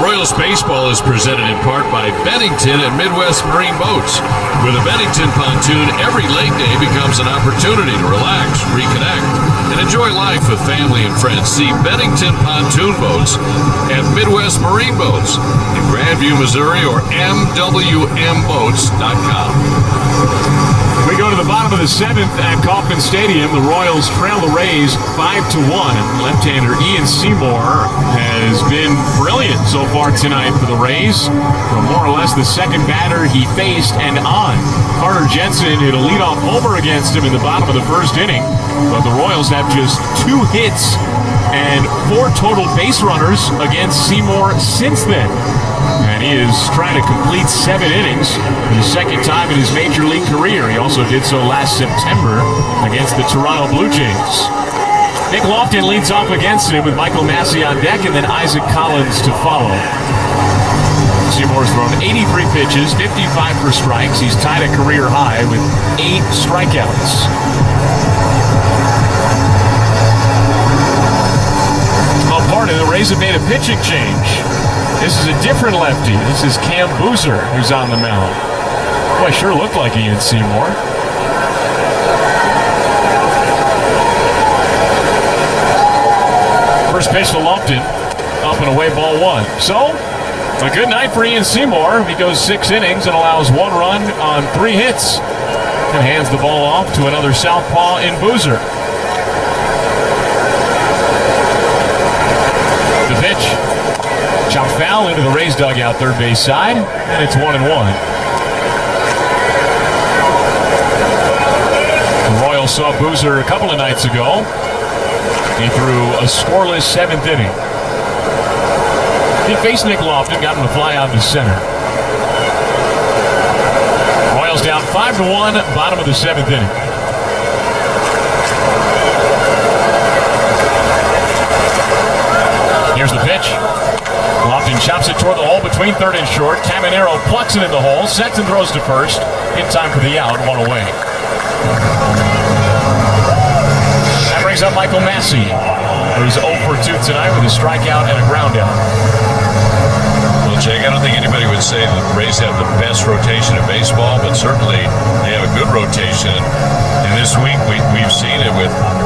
Royals baseball is presented in part by Bennington and Midwest Marine Boats. With a Bennington pontoon, every lake day becomes an opportunity to relax, reconnect, and enjoy life with family and friends. See Bennington Pontoon Boats at Midwest Marine Boats in Grandview, Missouri, or MWMBoats.com. We go to the bottom of the seventh at Kauffman Stadium. The Royals trail the Rays 5-1. Left-hander Ian Seymour has been brilliant so far tonight for the Rays. From more or less the second batter he faced and on. Carter Jensen hit a leadoff homer against him in the bottom of the first inning. But the Royals have just 2 hits and 4 total base runners against Seymour since then. And he is trying to complete 7 innings for the second time in his major league career. He also did so last September against the Toronto Blue Jays. Nick Lofton leads off against him with Michael Massey on deck and then Isaac Collins to follow. Seymour's thrown 83 pitches, 55 for strikes. He's tied a career high with 8 strikeouts. The Rays have made a pitching change. This is a different lefty. This is Cam Boozer who's on the mound. Boy, sure looked like Ian Seymour. First pitch to Lofton, up and away, ball 1. So, a good night for Ian Seymour. He goes 6 innings and allows 1 run on 3 hits. And hands the ball off to another southpaw in Boozer. The pitch, chopped foul into the Rays dugout, third base side, and it's 1-1. The Royals saw Boozer a couple of nights ago. He threw a scoreless 7th inning. He faced Nick Lofton, got him to fly out to center. Royals down 5-1, bottom of the 7th inning. Here's the pitch. Lofton chops it toward the hole between third and short. Caminero plucks it in the hole. Sexton throws to first. In time for the out, 1 away. That brings up Michael Massey, who's 0 for 2 tonight with a strikeout and a ground out. Well, Jake, I don't think anybody would say that the Rays have the best rotation in baseball, but certainly they have a good rotation. And this week we've seen it with